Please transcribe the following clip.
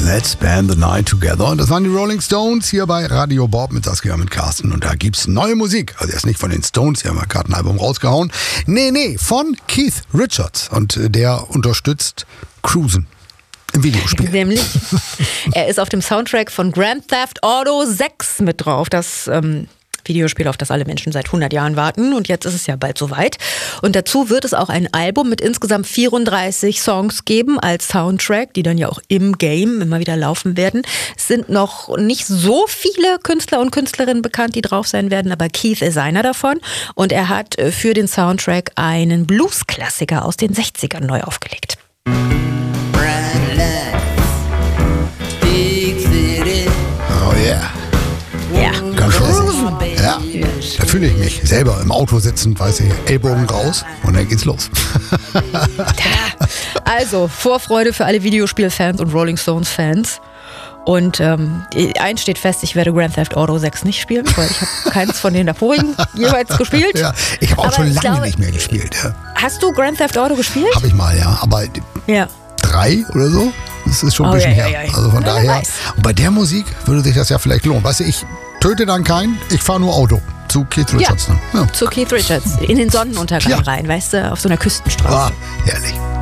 Let's Spend the Night Together. Das waren die Rolling Stones hier bei Radio Bob mit Saskia und mit Carsten. Und da gibt's neue Musik. Also erst nicht von den Stones, die haben ja gerade ein Album rausgehauen. Nee, von Keith Richards. Und der unterstützt Cruisen im Videospiel. Nämlich, er ist auf dem Soundtrack von Grand Theft Auto 6 mit drauf. Das Videospiel, auf das alle Menschen seit 100 Jahren warten. Und jetzt ist es ja bald soweit. Und dazu wird es auch ein Album mit insgesamt 34 Songs geben als Soundtrack, die dann ja auch im Game immer wieder laufen werden. Es sind noch nicht so viele Künstler und Künstlerinnen bekannt, die drauf sein werden, aber Keith ist einer davon. Und er hat für den Soundtrack einen Blues-Klassiker aus den 60ern neu aufgelegt. Oh yeah. Ja. Ganz schön. Ja, da fühle ich mich selber im Auto sitzend, weiß ich, Ellbogen raus und dann geht's los. Also, Vorfreude für alle Videospielfans und Rolling Stones-Fans. Und eins steht fest, ich werde Grand Theft Auto 6 nicht spielen, weil ich habe keins von den davorigen jeweils gespielt. Ja, ich habe auch Aber schon ich lange glaube, nicht mehr gespielt. Ja. Hast du Grand Theft Auto gespielt? Habe ich mal, ja. Aber Ja. 3 oder so, das ist schon ein bisschen her. Ja. Also von Wer daher, weiß. und bei der Musik würde sich das ja vielleicht lohnen. Weißt du, ich töte dann keinen, ich fahre nur Auto zu Keith Richards. Ja, Ne? Ja. zu Keith Richards. In den Sonnenuntergang Ja. rein, weißt du, auf so einer Küstenstraße. Ah, herrlich.